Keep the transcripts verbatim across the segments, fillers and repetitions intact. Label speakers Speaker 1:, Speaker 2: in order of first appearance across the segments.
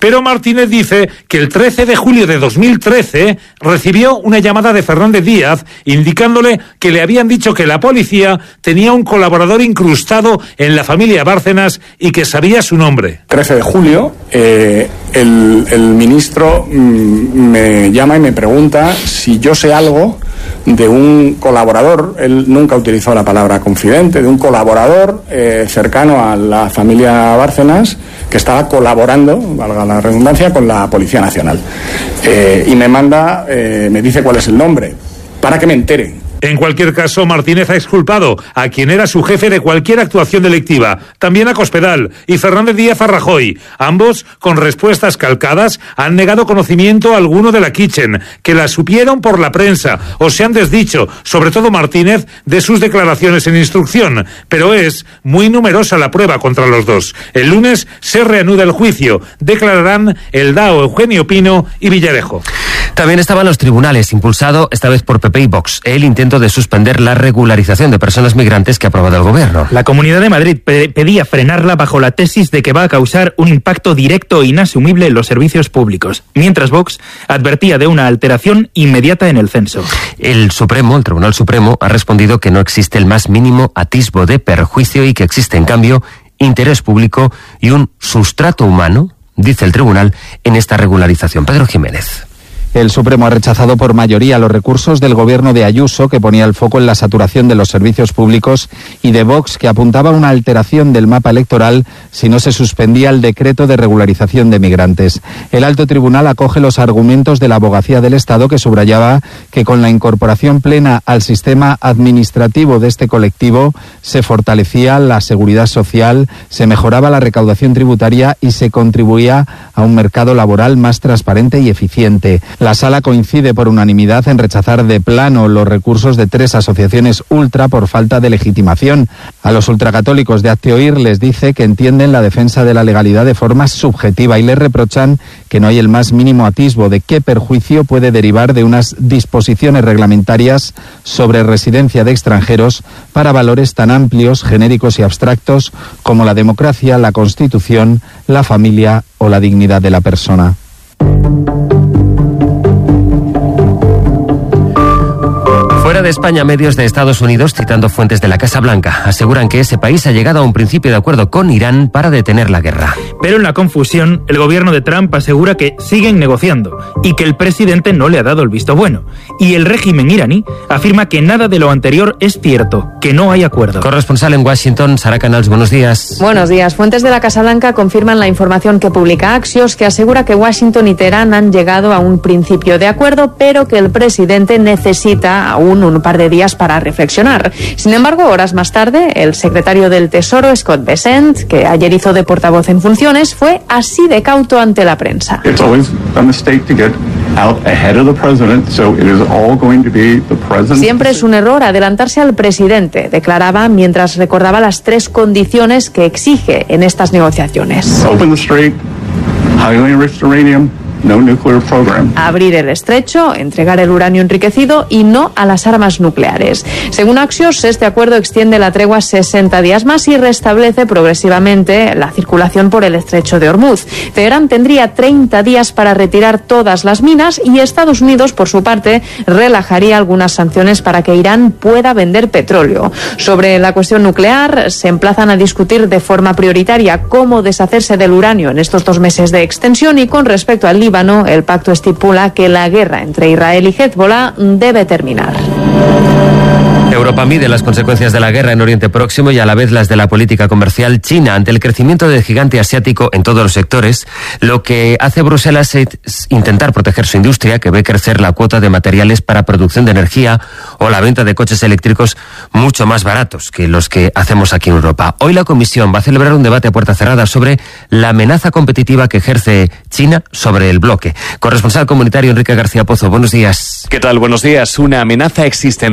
Speaker 1: Pero Martínez dice que el trece de julio de dos mil trece recibió una llamada de Fernández Díaz indicándole que le habían dicho que la policía tenía un colaborador incrustado en la familia Bárcenas y que sabía su nombre.
Speaker 2: trece de julio, eh, el, el ministro mm, me llama y me pregunta si yo sé algo de un colaborador, él nunca utilizó la palabra confidente, de un colaborador eh, cercano a la familia Bárcenas que estaba colaborando, valga la redundancia, con la Policía Nacional. Eh, y me manda, eh, me dice cuál es el nombre, para que me entere.
Speaker 1: En cualquier caso, Martínez ha exculpado a quien era su jefe de cualquier actuación delictiva, también a Cospedal y Fernández Díaz a Rajoy. Ambos, con respuestas calcadas, han negado conocimiento alguno de la Kitchen, que la supieron por la prensa o se han desdicho, sobre todo Martínez, de sus declaraciones en instrucción. Pero es muy numerosa la prueba contra los dos. El lunes se reanuda el juicio. Declararán el Dao, Eugenio Pino y Villarejo.
Speaker 3: También estaban los tribunales, impulsado esta vez por P P y Vox, el intento de suspender la regularización de personas migrantes que ha aprobado el gobierno.
Speaker 4: La Comunidad de Madrid pe- pedía frenarla bajo la tesis de que va a causar un impacto directo e inasumible en los servicios públicos, mientras Vox advertía de una alteración inmediata en el censo.
Speaker 3: El Supremo, el Tribunal Supremo, ha respondido que no existe el más mínimo atisbo de perjuicio y que existe, en cambio, interés público y un sustrato humano, dice el tribunal, en esta regularización. Pedro Jiménez.
Speaker 5: El Supremo ha rechazado por mayoría los recursos del gobierno de Ayuso, que ponía el foco en la saturación de los servicios públicos, y de Vox, que apuntaba a una alteración del mapa electoral si no se suspendía el decreto de regularización de migrantes. El alto tribunal acoge los argumentos de la Abogacía del Estado, que subrayaba que con la incorporación plena al sistema administrativo de este colectivo se fortalecía la seguridad social, se mejoraba la recaudación tributaria y se contribuía a un mercado laboral más transparente y eficiente. La Sala coincide por unanimidad en rechazar de plano los recursos de tres asociaciones ultra por falta de legitimación. A los ultracatólicos de Hazte Oír les dice que entienden la defensa de la legalidad de forma subjetiva y les reprochan que no hay el más mínimo atisbo de qué perjuicio puede derivar de unas disposiciones reglamentarias sobre residencia de extranjeros para valores tan amplios, genéricos y abstractos como la democracia, la Constitución, la familia o la dignidad de la persona.
Speaker 3: Fuera de España, medios de Estados Unidos, citando fuentes de la Casa Blanca, aseguran que ese país ha llegado a un principio de acuerdo con Irán para detener la guerra.
Speaker 4: Pero en la confusión, el gobierno de Trump asegura que siguen negociando y que el presidente no le ha dado el visto bueno. Y el régimen iraní afirma que nada de lo anterior es cierto, que no hay acuerdo.
Speaker 3: Corresponsal en Washington, Sara Canals, buenos días.
Speaker 6: Buenos días. Fuentes de la Casa Blanca confirman la información que publica Axios, que asegura que Washington y Teherán han llegado a un principio de acuerdo, pero que el presidente necesita aún un par de días para reflexionar. Sin embargo, horas más tarde, el secretario del Tesoro, Scott Bessent, que ayer hizo de portavoz en funciones, fue así de cauto ante la prensa. Siempre es un error adelantarse al presidente, declaraba mientras recordaba las tres condiciones que exige en estas negociaciones.
Speaker 7: Open the strait, highly enriched uranium, no nuclear program.
Speaker 6: Abrir el estrecho, entregar el uranio enriquecido y no a las armas nucleares. Según Axios, este acuerdo extiende la tregua sesenta días más y restablece progresivamente la circulación por el estrecho de Hormuz. Teherán tendría treinta días para retirar todas las minas y Estados Unidos, por su parte, relajaría algunas sanciones para que Irán pueda vender petróleo. Sobre la cuestión nuclear, se emplazan a discutir de forma prioritaria cómo deshacerse del uranio en estos dos meses de extensión y con respecto al Líbano, el pacto estipula que la guerra entre Israel y Hezbollah debe terminar.
Speaker 3: Europa mide las consecuencias de la guerra en Oriente Próximo y a la vez las de la política comercial china ante el crecimiento del gigante asiático en todos los sectores. Lo que hace Bruselas es intentar proteger su industria, que ve crecer la cuota de materiales para producción de energía o la venta de coches eléctricos mucho más baratos que los que hacemos aquí en Europa. Hoy la Comisión va a celebrar un debate a puerta cerrada sobre la amenaza competitiva que ejerce China sobre el bloque. Corresponsal comunitario Enrique García Pozo, buenos días.
Speaker 8: ¿Qué tal? Buenos días. Una amenaza existencial para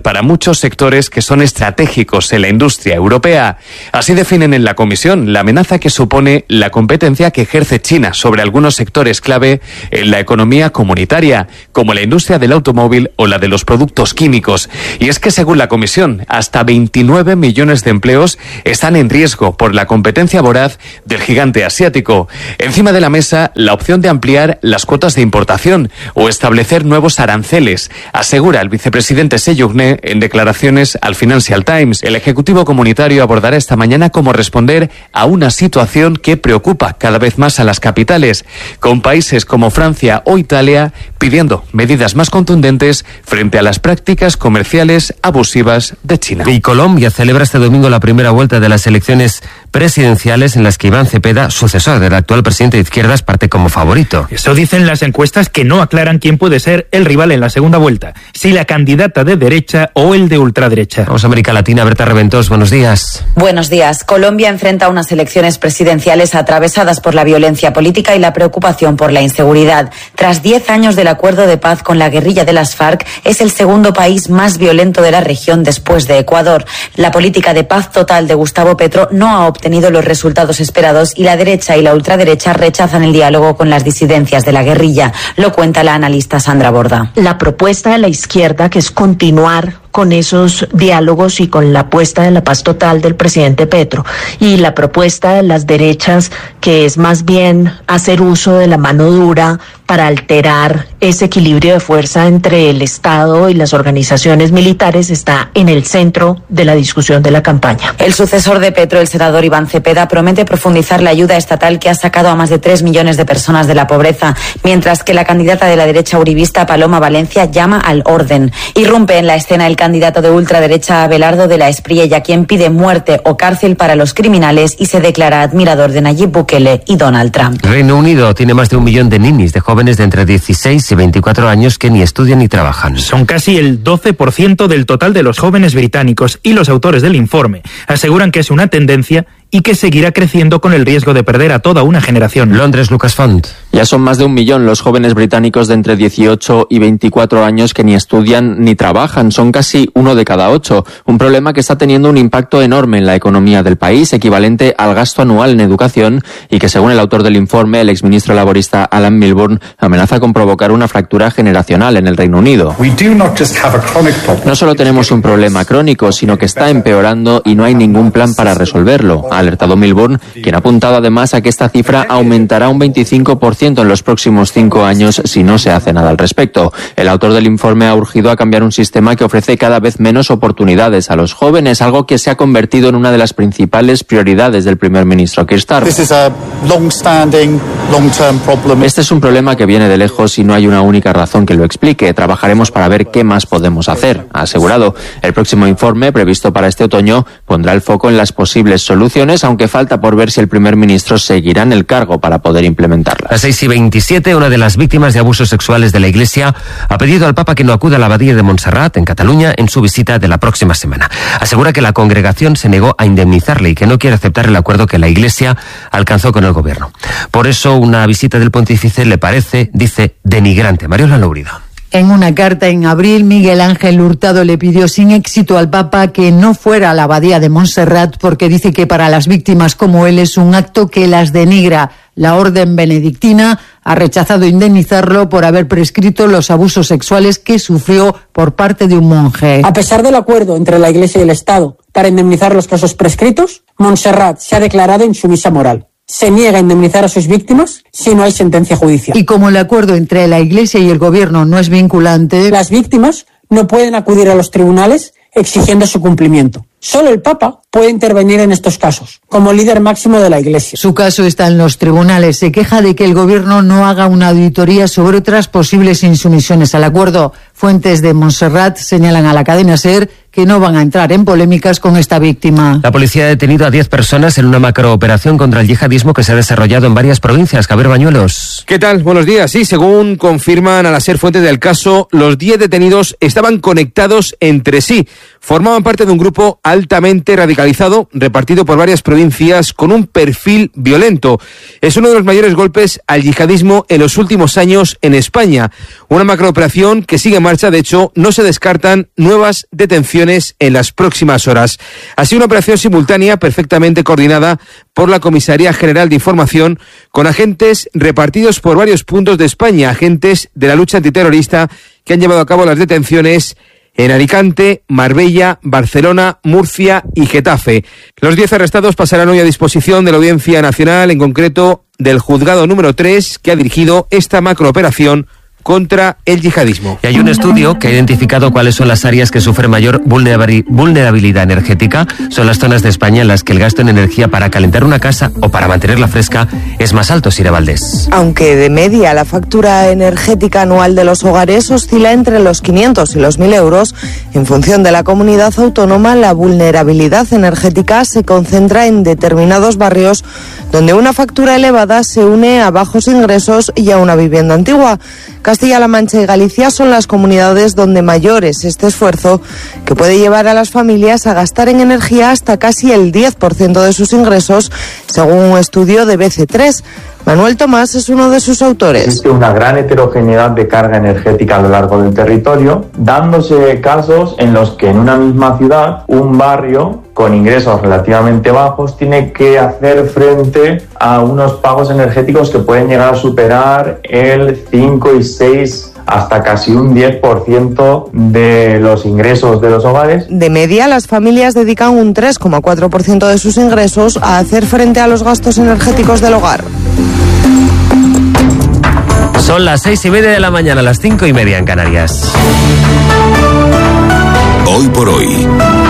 Speaker 8: para muchos sectores que son estratégicos en la industria europea. Así definen en la Comisión la amenaza que supone la competencia que ejerce China sobre algunos sectores clave en la economía comunitaria, como la industria del automóvil o la de los productos químicos. Y es que según la Comisión, hasta veintinueve millones de empleos están en riesgo por la competencia voraz del gigante asiático. Encima de la mesa, la opción de ampliar las cuotas de importación o establecer nuevos aranceles, asegura el vicepresidente Séjourné en declaraciones al Financial Times. El Ejecutivo Comunitario abordará esta mañana cómo responder a una situación que preocupa cada vez más a las capitales, con países como Francia o Italia pidiendo medidas más contundentes frente a las prácticas comerciales abusivas de China.
Speaker 3: Y Colombia celebra este domingo la primera vuelta de las elecciones presidenciales en las que Iván Cepeda, sucesor del actual presidente de izquierdas, parte como favorito.
Speaker 4: Eso dicen las encuestas, que no aclaran quién puede ser el rival en la segunda vuelta, si la candidata de derecha o el de ultraderecha.
Speaker 3: Vamos a América Latina. Berta Reventós, buenos días.
Speaker 9: Buenos días. Colombia enfrenta unas elecciones presidenciales atravesadas por la violencia política y la preocupación por la inseguridad. Tras diez años del acuerdo de paz con la guerrilla de las FARC, es el segundo país más violento de la región después de Ecuador. La política de paz total de Gustavo Petro no ha obtenido los resultados esperados y la derecha y la ultraderecha rechazan el diálogo con las disidencias de la guerrilla. Lo cuenta la analista Sandra Borda.
Speaker 10: La propuesta de la izquierda, que es continuar con esos diálogos y con la apuesta de la paz total del presidente Petro, y la propuesta de las derechas, que es más bien hacer uso de la mano dura para alterar ese equilibrio de fuerza entre el Estado y las organizaciones militares, está en el centro de la discusión de la campaña.
Speaker 9: El sucesor de Petro, el senador Iván Cepeda, promete profundizar la ayuda estatal que ha sacado a más de tres millones de personas de la pobreza, mientras que la candidata de la derecha uribista, Paloma Valencia, llama al orden. Irrumpe en la escena el candidato de ultraderecha, Abelardo de la Espriella, quien pide muerte o cárcel para los criminales y se declara admirador de Nayib Bukele y Donald Trump.
Speaker 3: Reino Unido tiene más de un millón de ninis, de jóvenes de entre dieciséis y veinticuatro años que ni estudian ni trabajan.
Speaker 4: Son casi el doce por ciento del total de los jóvenes británicos, y los autores del informe aseguran que es una tendencia y que seguirá creciendo con el riesgo de perder a toda una generación.
Speaker 3: Londres, Lucas Font.
Speaker 11: Ya son más de un millón los jóvenes británicos de entre dieciocho y veinticuatro años que ni estudian ni trabajan. Son casi uno de cada ocho. Un problema que está teniendo un impacto enorme en la economía del país, equivalente al gasto anual en educación, y que, según el autor del informe, el exministro laborista Alan Milburn, amenaza con provocar una fractura generacional en el Reino Unido. No solo tenemos un problema crónico, sino que está empeorando y no hay ningún plan para resolverlo, ha alertado Milburn, quien ha apuntado además a que esta cifra aumentará un veinticinco por ciento en los próximos cinco años si no se hace nada al respecto. El autor del informe ha urgido a cambiar un sistema que ofrece cada vez menos oportunidades a los jóvenes, algo que se ha convertido en una de las principales prioridades del primer ministro Keir Starmer. Este es un problema que viene de lejos y no hay una única razón que lo explique. Trabajaremos para ver qué más podemos hacer, ha asegurado. El próximo informe, previsto para este otoño, pondrá el foco en las posibles soluciones, aunque falta por ver si el primer ministro seguirá en el cargo para poder implementarlas.
Speaker 3: A las seis y veintisiete, una de las víctimas de abusos sexuales de la Iglesia ha pedido al Papa que no acuda a la abadía de Montserrat, en Cataluña, en su visita de la próxima semana. Asegura que la congregación se negó a indemnizarle y que no quiere aceptar el acuerdo que la Iglesia alcanzó con el gobierno. Por eso, una visita del pontífice le parece, dice, denigrante. Mariola Lourida.
Speaker 12: En una carta en abril, Miguel Ángel Hurtado le pidió sin éxito al Papa que no fuera a la abadía de Montserrat porque dice que para las víctimas como él es un acto que las denigra. La orden benedictina ha rechazado indemnizarlo por haber prescrito los abusos sexuales que sufrió por parte de un monje.
Speaker 13: A pesar del acuerdo entre la Iglesia y el Estado para indemnizar los casos prescritos, Montserrat se ha declarado insumisa moral. Se niega a indemnizar a sus víctimas si no hay sentencia judicial.
Speaker 12: Y como el acuerdo entre la Iglesia y el Gobierno no es vinculante,
Speaker 13: las víctimas no pueden acudir a los tribunales exigiendo su cumplimiento. Solo el Papa puede intervenir en estos casos, como líder máximo de la Iglesia.
Speaker 12: Su caso está en los tribunales. Se queja de que el Gobierno no haga una auditoría sobre otras posibles insumisiones al acuerdo. Fuentes de Montserrat señalan a la cadena SER que no van a entrar en polémicas con esta víctima.
Speaker 3: La policía ha detenido a diez personas en una macrooperación contra el yihadismo que se ha desarrollado en varias provincias. Javier Bañuelos.
Speaker 14: ¿Qué tal? Buenos días. Sí, según confirman a la SER fuentes del caso, los diez detenidos estaban conectados entre sí. formaban parte de un grupo altamente radicalizado, repartido por varias provincias, con un perfil violento. Es uno de los mayores golpes al yihadismo en los últimos años en España. Una macrooperación que sigue en marcha, de hecho, no se descartan nuevas detenciones en las próximas horas. Ha sido una operación simultánea, perfectamente coordinada por la Comisaría General de Información, con agentes repartidos por varios puntos de España, agentes de la lucha antiterrorista que han llevado a cabo las detenciones en Alicante, Marbella, Barcelona, Murcia y Getafe. Los diez arrestados pasarán hoy a disposición de la Audiencia Nacional, en concreto del juzgado número tres, que ha dirigido esta macrooperación contra el yihadismo.
Speaker 3: Y hay un estudio que ha identificado cuáles son las áreas que sufren mayor vulnerabilidad energética. Son las zonas de España en las que el gasto en energía para calentar una casa o para mantenerla fresca es más alto, Sira Valdés.
Speaker 15: Aunque de media la factura energética anual de los hogares oscila entre los quinientos y los mil euros, en función de la comunidad autónoma, la vulnerabilidad energética se concentra en determinados barrios donde una factura elevada se une a bajos ingresos y a una vivienda antigua. Castilla-La Mancha y Galicia son las comunidades donde mayor es este esfuerzo, que puede llevar a las familias a gastar en energía hasta casi el diez por ciento de sus ingresos, según un estudio de B C tres. Manuel Tomás es uno de sus autores.
Speaker 16: Existe una gran heterogeneidad de carga energética a lo largo del territorio, dándose casos en los que en una misma ciudad, un barrio con ingresos relativamente bajos tiene que hacer frente a unos pagos energéticos que pueden llegar a superar el cinco y seis hasta casi un diez por ciento de los ingresos de los hogares.
Speaker 15: De media, las familias dedican un tres coma cuatro por ciento de sus ingresos a hacer frente a los gastos energéticos del hogar.
Speaker 3: Son las seis y media de la mañana, las cinco y media en Canarias.
Speaker 17: Hoy por hoy,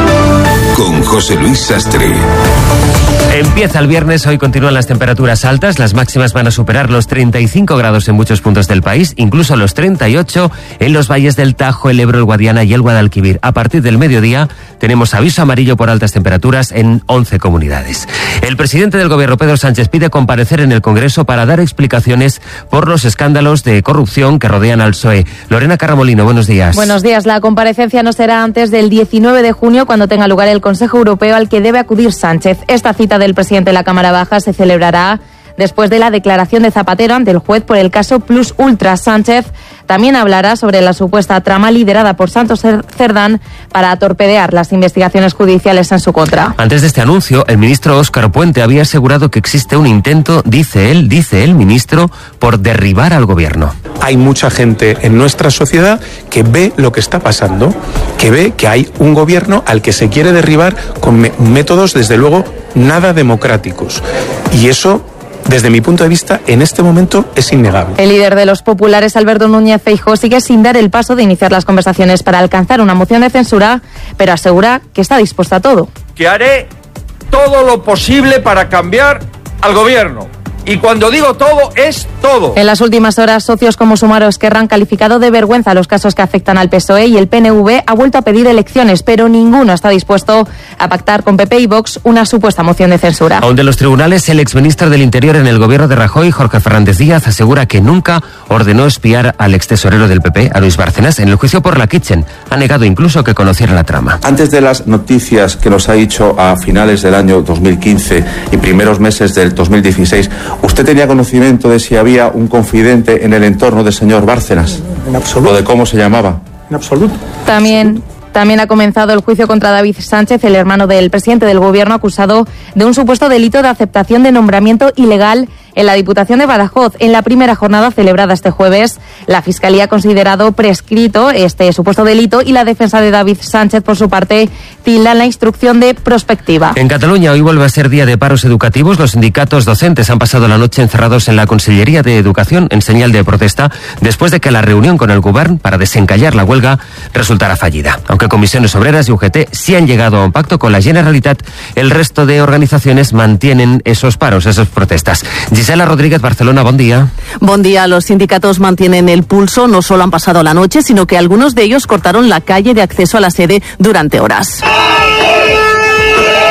Speaker 17: con José Luis Sastre.
Speaker 3: Empieza el viernes, hoy continúan las temperaturas altas, las máximas van a superar los treinta y cinco grados en muchos puntos del país, incluso los treinta y ocho en los valles del Tajo, el Ebro, el Guadiana y el Guadalquivir. A partir del mediodía tenemos aviso amarillo por altas temperaturas en once comunidades. El presidente del gobierno, Pedro Sánchez, pide comparecer en el Congreso para dar explicaciones por los escándalos de corrupción que rodean al P S O E. Lorena Carramolino, buenos días.
Speaker 18: Buenos días. La comparecencia no será antes del diecinueve de junio, cuando tenga lugar el Consejo Europeo al que debe acudir Sánchez. Esta cita del presidente de la Cámara Baja se celebrará después de la declaración de Zapatero ante el juez por el caso Plus Ultra. Sánchez también hablará sobre la supuesta trama liderada por Santos Cerdán para torpedear las investigaciones judiciales en su contra.
Speaker 3: Antes de este anuncio, el ministro Óscar Puente había asegurado que existe un intento, dice él, dice el ministro, por derribar al gobierno.
Speaker 19: Hay mucha gente en nuestra sociedad que ve lo que está pasando, que ve que hay un gobierno al que se quiere derribar con me- métodos, desde luego, nada democráticos. Y eso, desde mi punto de vista, en este momento es innegable.
Speaker 18: El líder de los populares, Alberto Núñez Feijóo, sigue sin dar el paso de iniciar las conversaciones para alcanzar una moción de censura, pero asegura que está dispuesta a todo.
Speaker 20: Que haré todo lo posible para cambiar al gobierno. Y cuando digo todo, es todo.
Speaker 18: En las últimas horas, socios como Sumar o Esquerra han calificado de vergüenza los casos que afectan al P S O E y el P N V ha vuelto a pedir elecciones, pero ninguno está dispuesto a pactar con P P y Vox una supuesta moción de censura.
Speaker 3: Aún de los tribunales, el exministro del Interior en el gobierno de Rajoy, Jorge Fernández Díaz, asegura que nunca ordenó espiar al extesorero del P P, a Luis Bárcenas, en el juicio por la Kitchen. Ha negado incluso que conociera la trama.
Speaker 21: Antes de las noticias que nos ha dicho a finales del año dos mil quince y primeros meses del dos mil dieciséis, ¿usted tenía conocimiento de si había un confidente en el entorno del señor Bárcenas?
Speaker 2: En absoluto.
Speaker 21: ¿O de cómo se llamaba?
Speaker 2: En absoluto.
Speaker 18: También... También ha comenzado el juicio contra David Sánchez, el hermano del presidente del gobierno, acusado de un supuesto delito de aceptación de nombramiento ilegal en la Diputación de Badajoz. En la primera jornada celebrada este jueves, la Fiscalía ha considerado prescrito este supuesto delito y la defensa de David Sánchez, por su parte, tilda la instrucción de prospectiva.
Speaker 3: En Cataluña hoy vuelve a ser día de paros educativos. Los sindicatos docentes han pasado la noche encerrados en la Consellería de Educación en señal de protesta, después de que la reunión con el Govern para desencallar la huelga resultara fallida. Aunque Comisiones Obreras y U G T sí han llegado a un pacto con la Generalitat, el resto de organizaciones mantienen esos paros, esas protestas. Gisela Rodríguez, Barcelona, buen día.
Speaker 22: Buen día. Los sindicatos mantienen el pulso. No solo han pasado la noche, sino que algunos de ellos cortaron la calle de acceso a la sede durante horas.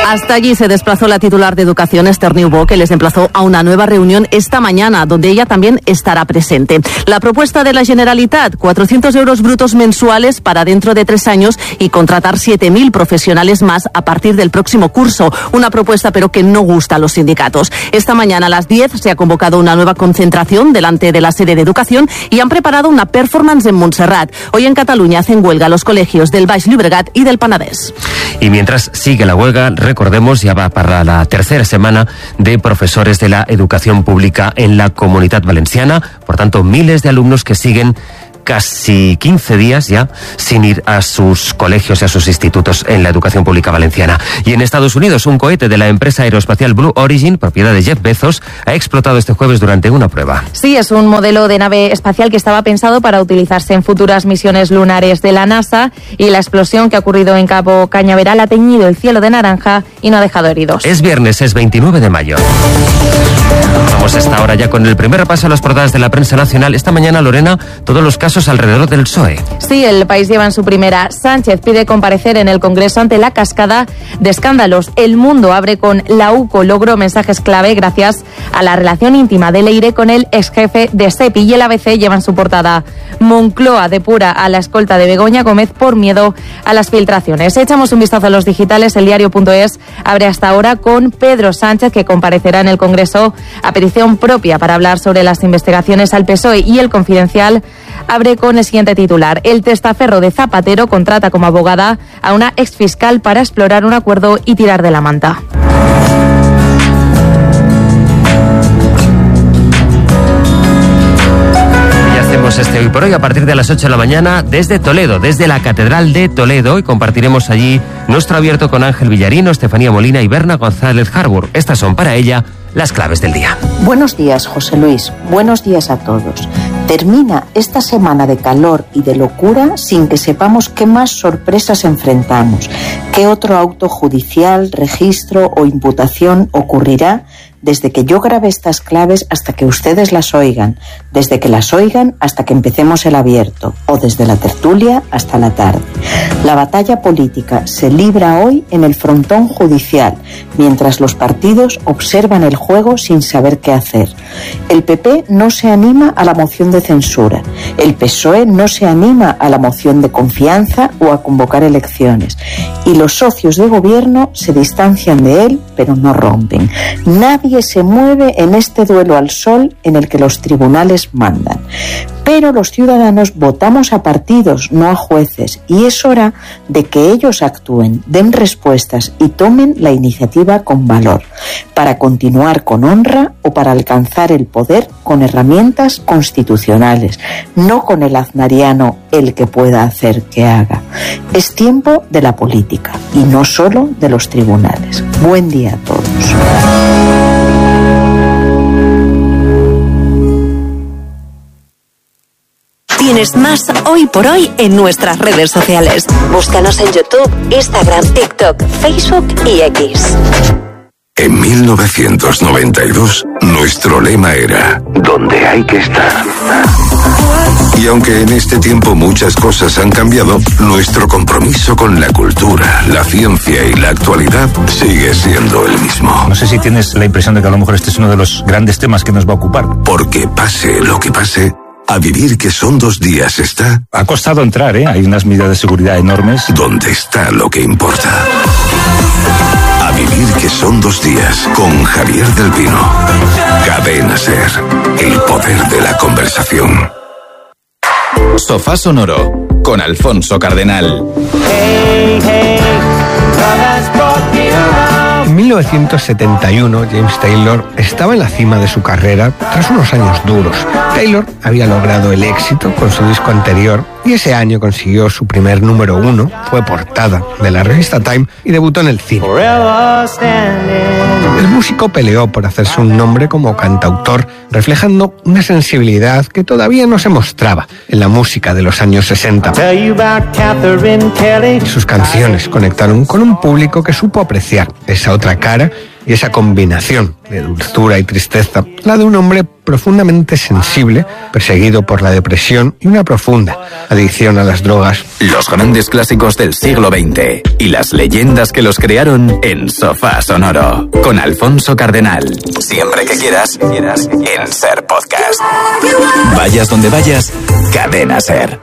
Speaker 22: Hasta allí se desplazó la titular de Educación, Esther Niubó, que les emplazó a una nueva reunión esta mañana, donde ella también estará presente. La propuesta de la Generalitat, cuatrocientos euros brutos mensuales para dentro de tres años y contratar siete mil profesionales más a partir del próximo curso. Una propuesta, pero que no gusta a los sindicatos. Esta mañana a las diez se ha convocado una nueva concentración delante de la sede de Educación y han preparado una performance en Montserrat. Hoy en Cataluña hacen huelga los colegios del Baix Llobregat y del Penedès.
Speaker 3: Y mientras sigue la huelga, recordemos, ya va para la tercera semana de profesores de la educación pública en la Comunitat Valenciana. Por tanto, miles de alumnos que siguen casi quince días ya sin ir a sus colegios y a sus institutos en la educación pública valenciana. Y en Estados Unidos, un cohete de la empresa aeroespacial Blue Origin, propiedad de Jeff Bezos, ha explotado este jueves durante una prueba.
Speaker 18: Sí, es un modelo de nave espacial que estaba pensado para utilizarse en futuras misiones lunares de la NASA, y la explosión que ha ocurrido en Cabo Cañaveral ha teñido el cielo de naranja y no ha dejado heridos.
Speaker 3: Es viernes, es veintinueve de mayo. Vamos a esta hora ya con el primer repaso a las portadas de la prensa nacional. Esta mañana, Lorena, todos los casos alrededor del P S O E.
Speaker 18: Sí, el País lleva en su primera. Sánchez pide comparecer en el Congreso ante la cascada de escándalos. El Mundo abre con la UCO logró mensajes clave gracias a la relación íntima de Leire con el ex jefe de SEPI, y el A B C lleva en su portada: Moncloa depura a la escolta de Begoña Gómez por miedo a las filtraciones. Echamos un vistazo a los digitales. El diario punto es abre hasta ahora con Pedro Sánchez, que comparecerá en el Congreso a petición propia para hablar sobre las investigaciones al P S O E, y El Confidencial abre con el siguiente titular: el testaferro de Zapatero contrata como abogada a una exfiscal para explorar un acuerdo y tirar de la manta.
Speaker 3: Este hoy por hoy a partir de las ocho de la mañana desde Toledo, desde la Catedral de Toledo, y compartiremos allí nuestro abierto con Ángel Villarino, Estefanía Molina y Berna González Harbour. Estas son para ella las claves del día.
Speaker 1: Buenos días, José Luis. Buenos días a todos. Termina esta semana de calor y de locura sin que sepamos qué más sorpresas enfrentamos, qué otro auto judicial, registro o imputación ocurrirá desde que yo grabe estas claves hasta que ustedes las oigan, desde que las oigan hasta que empecemos el abierto, o desde la tertulia hasta la tarde. La batalla política se libra hoy en el frontón judicial, mientras los partidos observan el juego sin saber qué hacer. El P P no se anima a la moción de censura, el P S O E no se anima a la moción de confianza o a convocar elecciones, y los socios de gobierno se distancian de él, pero no rompen. Nadie se mueve en este duelo al sol en el que los tribunales mandan. Pero los ciudadanos votamos a partidos, no a jueces, y es hora de que ellos actúen, den respuestas y tomen la iniciativa con valor, para continuar con honra o para alcanzar el poder con herramientas constitucionales, no con el aznariano el que pueda hacer que haga. Es tiempo de la política y no solo de los tribunales. Buen día a todos.
Speaker 5: Tienes más hoy por hoy en nuestras redes sociales. Búscanos en YouTube, Instagram, TikTok, Facebook y X.
Speaker 17: En mil novecientos noventa y dos, nuestro lema era «Donde hay que estar». Y aunque en este tiempo muchas cosas han cambiado, nuestro compromiso con la cultura, la ciencia y la actualidad sigue siendo el mismo.
Speaker 23: No sé si tienes la impresión de que a lo mejor este es uno de los grandes temas que nos va a ocupar.
Speaker 17: Porque pase lo que pase, a vivir que son dos días está...
Speaker 23: Ha costado entrar, ¿eh? Hay unas medidas de seguridad enormes.
Speaker 17: Donde está lo que importa. A vivir que son dos días con Javier del Pino. Cadena SER. El poder de la conversación.
Speaker 24: Sofá Sonoro con Alfonso Cardenal.
Speaker 25: Hey, hey,
Speaker 26: en mil novecientos setenta y uno, James Taylor estaba en la cima de su carrera tras unos años duros. Taylor había logrado el éxito con su disco anterior y ese año consiguió su primer número uno, fue portada de la revista Time y debutó en el cine. El músico peleó por hacerse un nombre como cantautor, reflejando una sensibilidad que todavía no se mostraba en la música de los años sesenta. Sus canciones conectaron con un público que supo apreciar esa otra cara y esa combinación de dulzura y tristeza, la de un hombre profundamente sensible, perseguido por la depresión y una profunda adicción a las drogas.
Speaker 24: Los grandes clásicos del siglo veinte y las leyendas que los crearon en Sofá Sonoro, con Alfonso Cardenal. Siempre que quieras, quieras en Ser Podcast. Vayas donde vayas, Cadena Ser.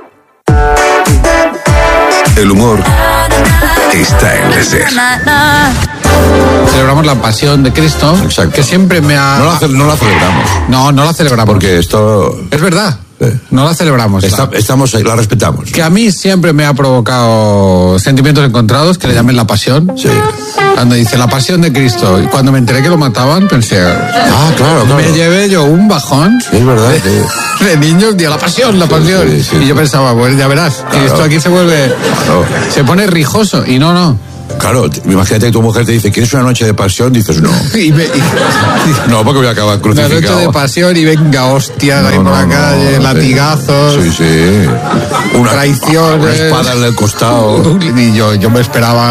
Speaker 17: El humor está en la Ser.
Speaker 4: Celebramos la pasión de Cristo. Exacto. Que siempre me ha...
Speaker 6: No la, no la celebramos.
Speaker 4: No, no la celebramos.
Speaker 6: Porque esto...
Speaker 4: Es verdad. Eh. No la celebramos.
Speaker 6: Está, la... Estamos ahí, la respetamos.
Speaker 4: Que a mí siempre me ha provocado sentimientos encontrados, que le llamen la pasión.
Speaker 6: Sí.
Speaker 4: Cuando dice la pasión de Cristo, y cuando me enteré que lo mataban, pensé...
Speaker 6: Ah, claro, claro.
Speaker 4: Me llevé yo un bajón.
Speaker 6: Sí, es verdad.
Speaker 4: De, sí. de niños, de la pasión, la pasión. Sí, sí, sí, y yo pensaba, pues ya verás, claro. que esto aquí se vuelve... Claro. Se pone rijoso, y no, no.
Speaker 6: Claro, imagínate que tu mujer te dice, ¿quieres una noche de pasión? Dices, no.
Speaker 4: y me, y...
Speaker 6: no, porque voy a acabar crucificado.
Speaker 4: Una noche de pasión y venga, hostias no, ahí por no, la calle, no, latigazos.
Speaker 6: Sí, sí. Una
Speaker 4: traiciones.
Speaker 6: Una espada en el costado.
Speaker 4: Y yo, yo me esperaba